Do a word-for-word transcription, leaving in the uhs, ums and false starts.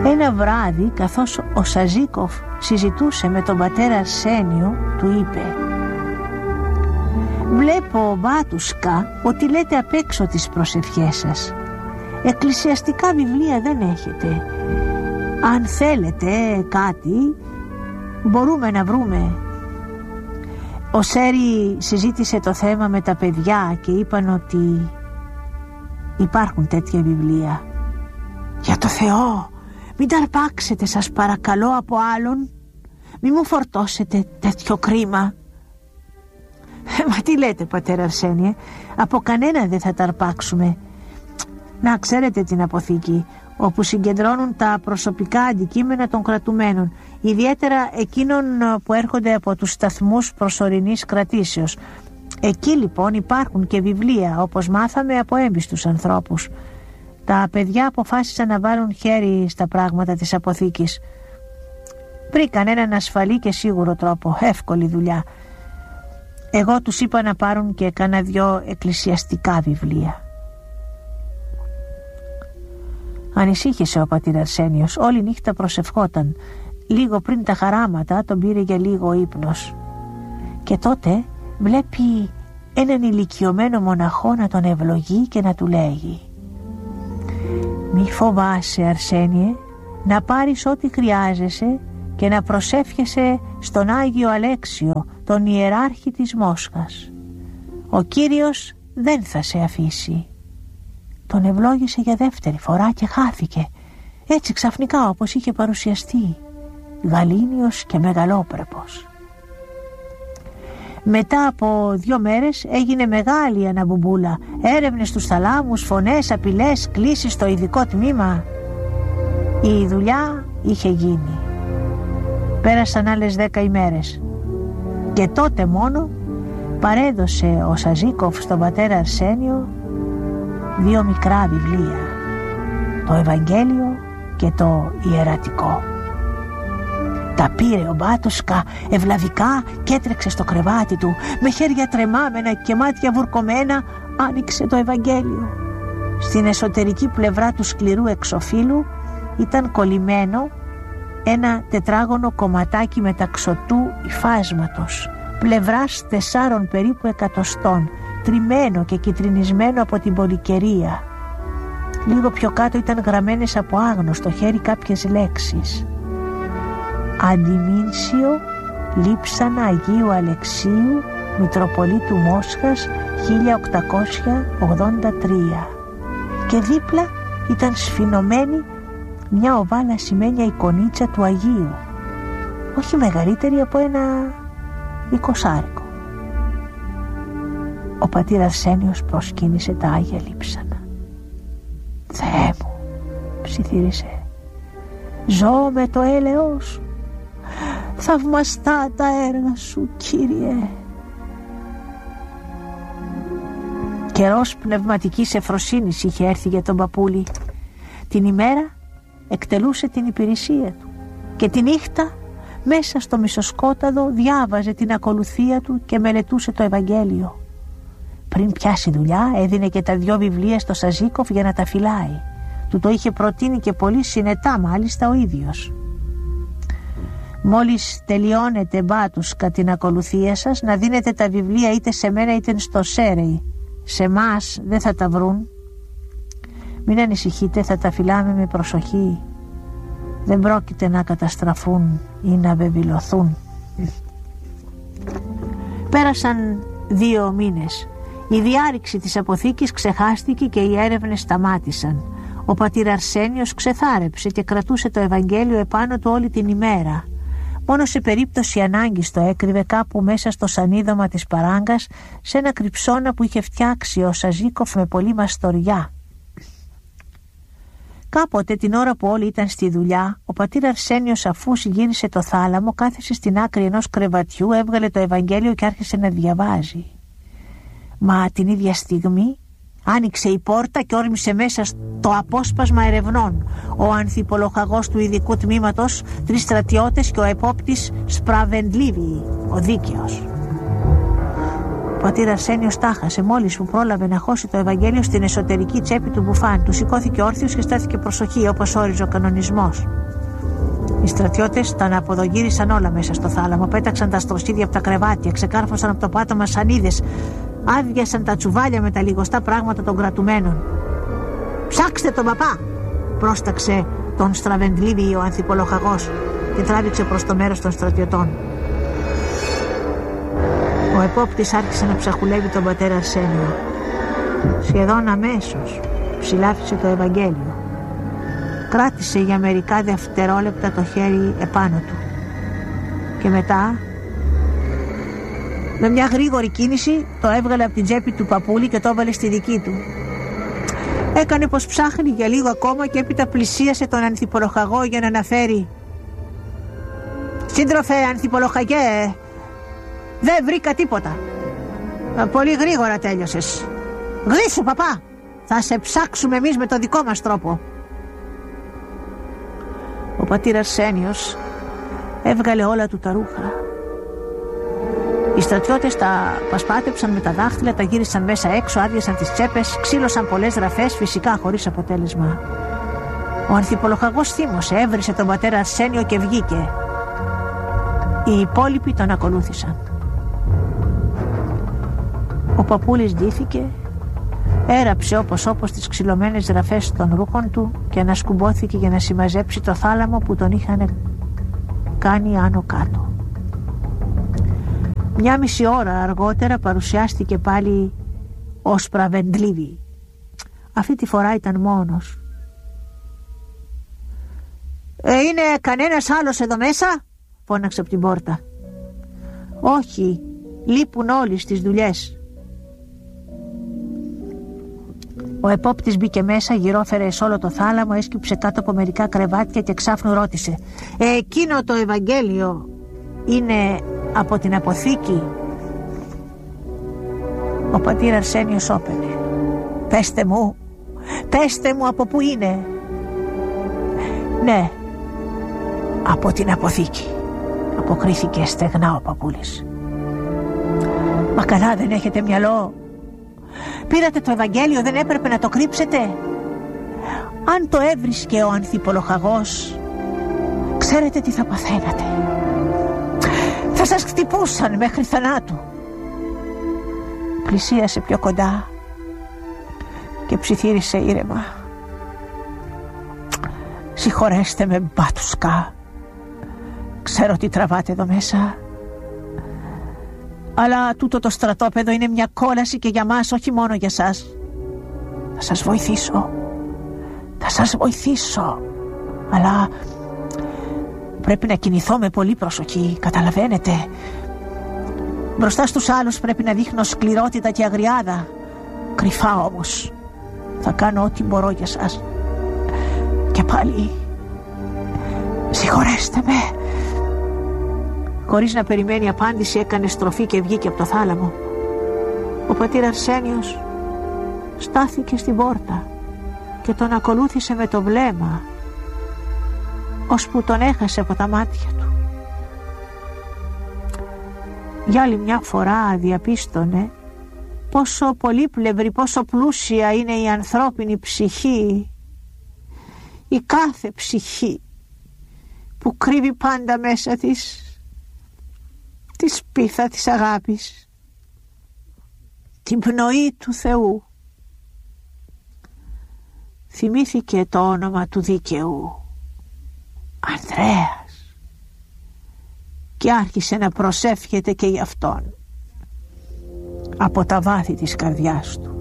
Ένα βράδυ, καθώς ο Σαζίκοφ συζητούσε με τον πατέρα Αρσένιο, του είπε: «Βλέπω, μπάτουσκα, ότι λέτε απ' έξω τις προσευχές σας. Εκκλησιαστικά βιβλία δεν έχετε. Αν θέλετε κάτι, μπορούμε να βρούμε». Ο Σέρι συζήτησε το θέμα με τα παιδιά και είπαν ότι υπάρχουν τέτοια βιβλία. «Για το Θεό, μην τα αρπάξετε σας παρακαλώ από άλλον. Μη μου φορτώσετε τέτοιο κρίμα». «Μα τι λέτε, πατέρα Αρσένιε, από κανένα δεν θα τα αρπάξουμε. Να ξέρετε την αποθήκη, όπου συγκεντρώνουν τα προσωπικά αντικείμενα των κρατουμένων, ιδιαίτερα εκείνων που έρχονται από τους σταθμούς προσωρινής κρατήσεως. Εκεί λοιπόν υπάρχουν και βιβλία, όπως μάθαμε από έμπιστους ανθρώπους. Τα παιδιά αποφάσισαν να βάλουν χέρι στα πράγματα της αποθήκης. Βρήκαν έναν ασφαλή και σίγουρο τρόπο, εύκολη δουλειά. Εγώ τους είπα να πάρουν και κάνα δυο εκκλησιαστικά βιβλία». Ανησύχησε ο πατήρ Αρσένιος, όλη νύχτα προσευχόταν. Λίγο πριν τα χαράματα τον πήρε για λίγο ύπνος. Και τότε βλέπει έναν ηλικιωμένο μοναχό να τον ευλογεί και να του λέγει: «Μη φοβάσαι, Αρσένιε, να πάρεις ό,τι χρειάζεσαι και να προσεύχεσαι στον Άγιο Αλέξιο, τον ιεράρχη της Μόσχας. Ο Κύριος δεν θα σε αφήσει». Τον ευλόγησε για δεύτερη φορά και χάθηκε, έτσι ξαφνικά όπως είχε παρουσιαστεί, γαλήνιος και μεγαλόπρεπος. Μετά από δύο μέρες έγινε μεγάλη αναμπουμπούλα, έρευνες στους θαλάμους, φωνές, απειλές, κλήσεις στο ειδικό τμήμα. Η δουλειά είχε γίνει. Πέρασαν άλλες δέκα ημέρες και τότε μόνο παρέδωσε ο Σαζίκοφ στον πατέρα Αρσένιο δύο μικρά βιβλία, το Ευαγγέλιο και το Ιερατικό. Τα πήρε ο μπάτουσκα ευλαβικά και έτρεξε στο κρεβάτι του. Με χέρια τρεμάμενα και μάτια βουρκωμένα άνοιξε το Ευαγγέλιο. Στην εσωτερική πλευρά του σκληρού εξωφύλου ήταν κολλημένο ένα τετράγωνο κομματάκι μεταξωτού υφάσματος, πλευράς τεσσάρων περίπου εκατοστών, τριμμένο και κιτρινισμένο από την πολυκαιρία. Λίγο πιο κάτω ήταν γραμμένες από άγνωστο χέρι κάποιες λέξεις: «Αντιμήνσιο λείψανα Αγίου Αλεξίου, Μητροπολίτου Μόσχας, χίλια οκτακόσια ογδόντα τρία». Και δίπλα ήταν σφινωμένη μια οβάλα σημαίνια εικονίτσα του Αγίου, όχι μεγαλύτερη από ένα εικοσάρικο. Ο πατήρ Αρσένιος προσκύνησε τα Άγια Λείψανα. «Θεέ μου», ψιθύρισε, «ζω με το έλεος σου. Θαυμαστά τα έργα σου, Κύριε». Καιρός πνευματικής ευφροσύνης είχε έρθει για τον παππούλη. Την ημέρα εκτελούσε την υπηρεσία του και τη νύχτα μέσα στο μισοσκόταδο διάβαζε την ακολουθία του και μελετούσε το Ευαγγέλιο. Πριν πιάσει δουλειά έδινε και τα δυο βιβλία στο Σαζίκοφ για να τα φυλάει. Του το είχε προτείνει και πολύ συνετά μάλιστα ο ίδιος. «Μόλις τελειώνετε, μπάτουσκα, την ακολουθία σας, να δίνετε τα βιβλία είτε σε μένα είτε στο Σέρεϊ. Σε μας δεν θα τα βρουν. Μην ανησυχείτε, θα τα φυλάμε με προσοχή. Δεν πρόκειται να καταστραφούν ή να βεβηλωθούν». Πέρασαν δύο μήνες. Η διάρρηξη της αποθήκης ξεχάστηκε και οι έρευνες σταμάτησαν. Ο πατήρ Αρσένιος ξεθάρεψε και κρατούσε το Ευαγγέλιο επάνω του όλη την ημέρα. Μόνο σε περίπτωση ανάγκης το έκρυβε κάπου μέσα στο σανίδωμα της παράγκας, σε ένα κρυψώνα που είχε φτιάξει ο Σαζίκοφ με πολύ μαστοριά. Κάποτε την ώρα που όλοι ήταν στη δουλειά, ο πατήρ Αρσένιος, αφού γύρισε το θάλαμο, κάθισε στην άκρη ενός κρεβατιού, έβγαλε το Ευαγγέλιο και άρχισε να διαβάζει. Μα την ίδια στιγμή άνοιξε η πόρτα και όρμησε μέσα στο απόσπασμα ερευνών ο ανθιπολοχαγός του ειδικού τμήματος, τρεις στρατιώτες και ο επόπτης Σπραβεντλίβι, ο δίκαιος. πατήρ Αρσένιος τάχασε μόλις που πρόλαβε να χώσει το Ευαγγέλιο στην εσωτερική τσέπη του μπουφάν του. Σηκώθηκε όρθιος και στάθηκε προσοχή όπως όριζε ο κανονισμός. Οι στρατιώτες τα αναποδογύρισαν όλα μέσα στο θάλαμο, πέταξαν τα στροσίδια από τα κρεβάτια, ξεκάρφωσαν από το πάτωμα σανίδες, άδειασαν τα τσουβάλια με τα λιγοστά πράγματα των κρατουμένων. «Ψάξτε τον παπά!» πρόσταξε τον Στραβεντλίβη ο ανθιπολοχαγός και τράβηξε προς το μέρος των στρατιωτών. Ο επόπτης άρχισε να ψαχουλεύει τον πατέρα Αρσένιο. Σχεδόν αμέσως ψηλάφισε το Ευαγγέλιο. Κράτησε για μερικά δευτερόλεπτα το χέρι επάνω του και μετά με μια γρήγορη κίνηση το έβγαλε από την τσέπη του παππούλη και το έβαλε στη δική του. Έκανε πως ψάχνει για λίγο ακόμα και έπειτα πλησίασε τον ανθιπολοχαγό για να αναφέρει. «Σύντροφε ανθιπολοχαγέ, δεν βρήκα τίποτα. Πολύ γρήγορα τέλειωσες. Γρήσου παπά, θα σε ψάξουμε εμείς με το δικό μας τρόπο». Ο πατήρ Αρσένιος έβγαλε όλα του τα ρούχα. Οι στρατιώτες τα πασπάτεψαν με τα δάχτυλα, τα γύρισαν μέσα έξω, άδειασαν τις τσέπες, ξύλωσαν πολλές ραφές, φυσικά χωρίς αποτέλεσμα. Ο ανθιπολοχαγός θύμωσε, έβρισε τον πατέρα Αρσένιο και βγήκε. Οι υπόλοιποι τον ακολούθησαν. Ο παππούλης ντύθηκε, έραψε όπως όπως τις ξυλωμένες ραφές των ρούχων του και ανασκουμπόθηκε για να συμμαζέψει το θάλαμο που τον είχαν κάνει άνω κάτω. Μια μισή ώρα αργότερα παρουσιάστηκε πάλι ο Στραβεντλίβη. Αυτή τη φορά ήταν μόνος. «Ε, είναι κανένας άλλος εδώ μέσα?» φώναξε από την πόρτα. «Όχι, λείπουν όλοι στις δουλειές». Ο επόπτης μπήκε μέσα, γυρόφερε σε όλο το θάλαμο, έσκυψε κάτω από μερικά κρεβάτια και εξάφνου ρώτησε ε, «Εκείνο το Ευαγγέλιο είναι από την αποθήκη?» Ο πατήρ Αρσένιος όπαινε. «Πέστε μου, πέστε μου από πού είναι?» «Ναι, από την αποθήκη», αποκρίθηκε στεγνά ο παππούλης. «Μα καλά, δεν έχετε μυαλό? Πήρατε το Ευαγγέλιο, δεν έπρεπε να το κρύψετε? Αν το έβρισκε ο ανθιπολοχαγός, ξέρετε τι θα παθαίνατε? Θα σας χτυπούσαν μέχρι θανάτου». Πλησίασε πιο κοντά και ψιθύρισε ήρεμα. «Συγχωρέστε με, μπάτουσκα. Ξέρω τι τραβάτε εδώ μέσα. Αλλά τούτο το στρατόπεδο είναι μια κόλαση και για μας, όχι μόνο για σας. Θα σας βοηθήσω. Θα σας βοηθήσω. Αλλά πρέπει να κινηθώ με πολύ προσοχή, καταλαβαίνετε. Μπροστά στους άλλους πρέπει να δείχνω σκληρότητα και αγριάδα. Κρυφά όμως. Θα κάνω ό,τι μπορώ για σας. Και πάλι, συγχωρέστε με». Χωρίς να περιμένει απάντηση έκανε στροφή και βγήκε από το θάλαμο. Ο πατήρ Αρσένιος στάθηκε στην πόρτα και τον ακολούθησε με το βλέμμα, ώσπου τον έχασε από τα μάτια του. Για άλλη μια φορά διαπίστωνε πόσο πολύπλευρη, πόσο πλούσια είναι η ανθρώπινη ψυχή, η κάθε ψυχή που κρύβει πάντα μέσα της τη σπίθα της αγάπης, την πνοή του Θεού. Θυμήθηκε το όνομα του δίκαιου, Ανδρέας, και άρχισε να προσεύχεται και γι' αυτόν από τα βάθη της καρδιάς του.